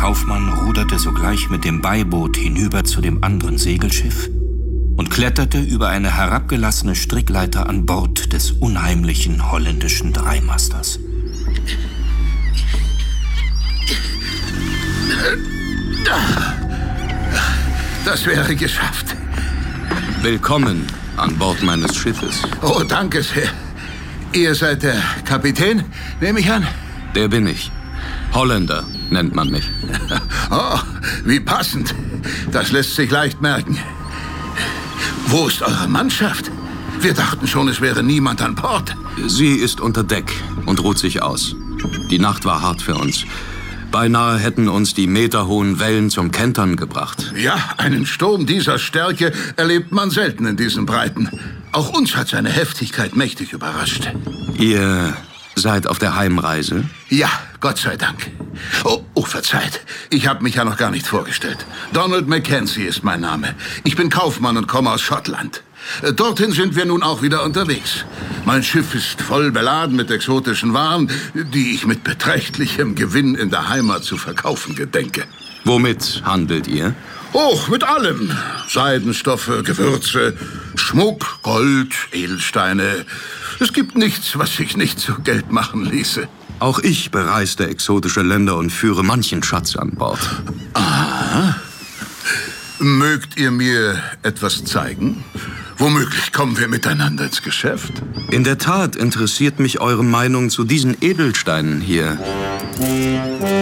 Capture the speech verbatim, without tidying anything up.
Kaufmann ruderte sogleich mit dem Beiboot hinüber zu dem anderen Segelschiff und kletterte über eine herabgelassene Strickleiter an Bord des unheimlichen holländischen Dreimasters. Das wäre geschafft. Willkommen an Bord meines Schiffes. Oh, danke sehr. Ihr seid der Kapitän, nehme ich an? Der bin ich. Holländer nennt man mich. Oh, wie passend. Das lässt sich leicht merken. Wo ist eure Mannschaft? Wir dachten schon, es wäre niemand an Bord. Sie ist unter Deck und ruht sich aus. Die Nacht war hart für uns. Beinahe hätten uns die meterhohen Wellen zum Kentern gebracht. Ja, einen Sturm dieser Stärke erlebt man selten in diesen Breiten. Auch uns hat seine Heftigkeit mächtig überrascht. Ihr seid auf der Heimreise? Ja, Gott sei Dank. Oh, oh verzeiht. Ich habe mich ja noch gar nicht vorgestellt. Donald Mackenzie ist mein Name. Ich bin Kaufmann und komme aus Schottland. Dorthin sind wir nun auch wieder unterwegs. Mein Schiff ist voll beladen mit exotischen Waren, die ich mit beträchtlichem Gewinn in der Heimat zu verkaufen gedenke. Womit handelt ihr? Oh, mit allem. Seidenstoffe, Gewürze, Schmuck, Gold, Edelsteine. Es gibt nichts, was sich nicht zu Geld machen ließe. Auch ich bereiste exotische Länder und führe manchen Schatz an Bord. Aha. Mögt ihr mir etwas zeigen? Womöglich kommen wir miteinander ins Geschäft. In der Tat interessiert mich eure Meinung zu diesen Edelsteinen hier.